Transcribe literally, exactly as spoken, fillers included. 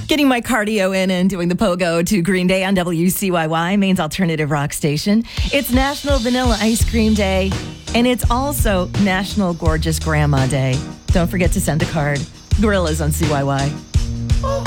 Getting my cardio in and doing the pogo to Green Day on W C Y Y, Maine's alternative rock station. It's National Vanilla Ice Cream Day, and it's also National Gorgeous Grandma Day. Don't forget to send a card. Gorillas on C Y Y.